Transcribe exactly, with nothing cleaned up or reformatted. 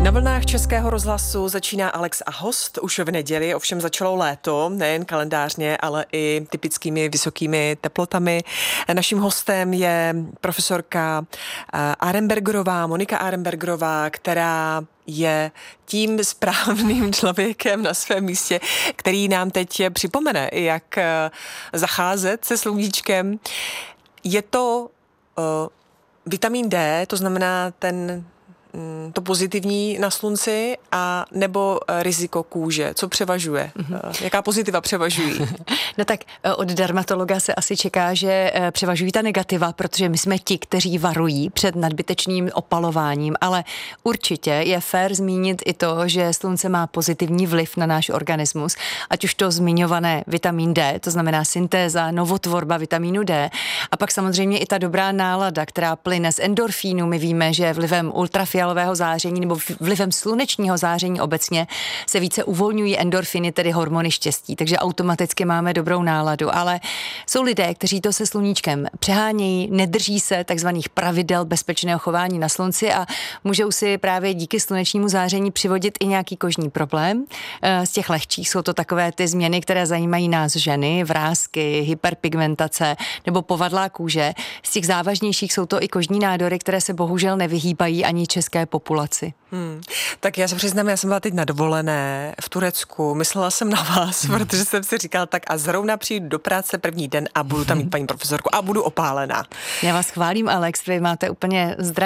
Na vlnách Českého rozhlasu začíná Alex a host. Už v neděli ovšem začalo léto, nejen kalendářně, ale i typickými vysokými teplotami. Naším hostem je profesorka Arenbergerová, Monika Arenbergerová, která je tím správným člověkem na svém místě, který nám teď připomene, jak zacházet se sluníčkem. Je to uh, vitamin D, to znamená ten to pozitivní na slunci, a nebo riziko kůže? Co převažuje? Mm-hmm. Jaká pozitiva převažují? No tak od dermatologa se asi čeká, že převažují ta negativa, protože my jsme ti, kteří varují před nadbytečným opalováním, ale určitě je fér zmínit i to, že slunce má pozitivní vliv na náš organismus, ať už to zmiňované vitamin D, to znamená syntéza, novotvorba vitamínu D, a pak samozřejmě i ta dobrá nálada, která plyne z endorfínu. My víme, že vlivem ultrafialového záření nebo vlivem slunečního záření obecně se více uvolňují endorfiny, tedy hormony štěstí, takže automaticky máme dobrou náladu, ale jsou lidé, kteří to se sluníčkem přehánějí, nedrží se takzvaných pravidel bezpečného chování na slunci a můžou si právě díky slunečnímu záření přivodit i nějaký kožní problém. Z těch lehčích jsou to takové ty změny, které zajímají nás ženy, vrásky, hyperpigmentace nebo povadlá kůže. Z těch závažnějších jsou to i kožní nádory, které se bohužel nevyhýbají ani české populaci. Hmm. Tak já se přiznám, já jsem byla teď na dovolené v Turecku. Myslela jsem na vás, hmm. protože jsem si říkala, tak a zrovna přijdu do práce první den a budu tam mít paní profesorku a budu opálená. Já vás chválím, Alex, vy máte úplně zdravý